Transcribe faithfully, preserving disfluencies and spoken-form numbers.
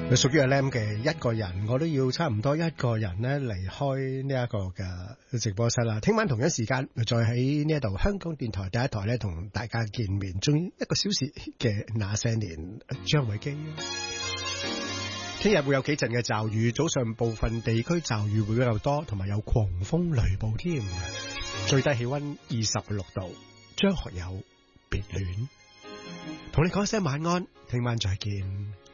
佢屬於阿 Lam 嘅一個人，我都要差唔多一個人咧離開呢一個嘅直播室啦。聽晚同一時間再喺呢一度香港電台第一台咧同大家見面，仲一個小時嘅那些年，張偉基。聽日會有幾陣嘅驟雨，早上部分地區驟雨會比較多，同埋有狂風雷暴添。最低氣溫二十六度。張學友別戀，同你講一聲晚安，聽晚再見。